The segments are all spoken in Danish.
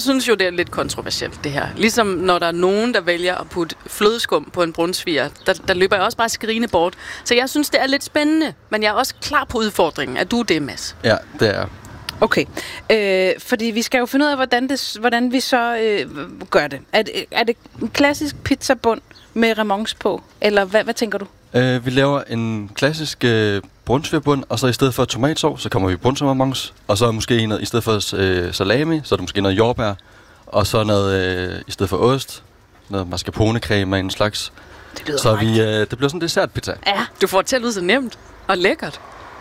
synes jo, det er lidt kontroversielt, det her. Ligesom når der er nogen, der vælger at putte flødeskum på en brunsviger, der løber jeg også bare skrigende bort. Så jeg synes, det er lidt spændende, men jeg er også klar på udfordringen. Er du det, Mads? Ja, det er. Okay, fordi vi skal jo finde ud af, hvordan vi så gør det. Er det en klassisk pizzabund med remons på, eller hvad tænker du? Vi laver en klassisk brunsvigerbund, og så i stedet for tomatsov, så kommer vi brunsvigermons, og så måske noget, i stedet for salami, så er der måske noget jordbær, og så noget i stedet for ost, noget mascarpone-creme af en slags. Det lyder så det bliver sådan en dessertpizza. Ja, du får det til at lyde så nemt og lækkert.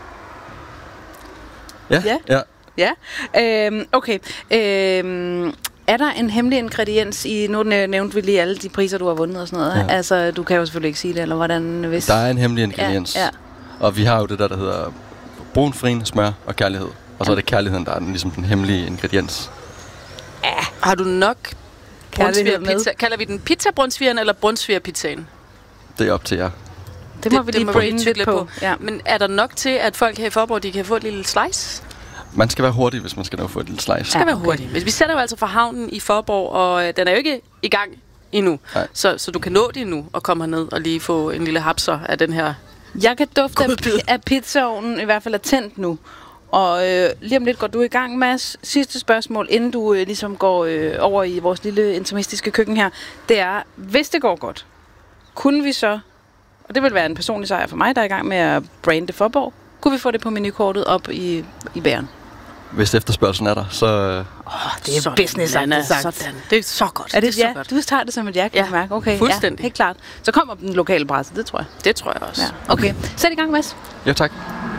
Ja. Okay. Er der en hemmelig ingrediens i, nu nævnte vi lige alle de priser, du har vundet og sådan noget. Ja. Altså, du kan jo selvfølgelig ikke sige det, eller hvordan hvis... Der er en hemmelig ingrediens. Ja. Og vi har jo det der hedder brun farin, smør og kærlighed. Og så er det kærligheden, der er ligesom den hemmelige ingrediens. Ja. Har du nok brunsvigerpizza? Kalder vi den pizza-brunsvigeren eller brunsvigerpizzaen? Det er op til jer. Det må vi lige brain lidt på. Ja. Men er der nok til, at folk her i Faaborg, de kan få et lille slice? Man skal være hurtig, hvis man skal nå få et lille slice. Det skal være hurtig. Hvis vi sætter jo altså fra havnen i Faaborg, og den er jo ikke i gang endnu. Så du kan nå det nu og komme herned og lige få en lille hapser af den her. Jeg kan dufte at pizzaovnen i hvert fald er tændt nu. Og lige om lidt går du i gang, Mads. Sidste spørgsmål, inden du ligesom går over i vores lille intermistiske køkken her. Det er, hvis det går godt, kunne vi så, og det vil være en personlig sejr for mig, der er i gang med at brande Faaborg, kunne vi få det på menukortet op i bæren? Hvis efterspørgselen er der, så... det er sådan, business, Anna. Sådan. Det er så godt. Er det så godt? Du tager det som et ja, kan jeg mærke. Okay, fuldstændig. Ja, helt klart. Så kommer den lokale presse, det tror jeg. Det tror jeg også. Ja. Okay, sæt i gang, Mads. Ja, tak.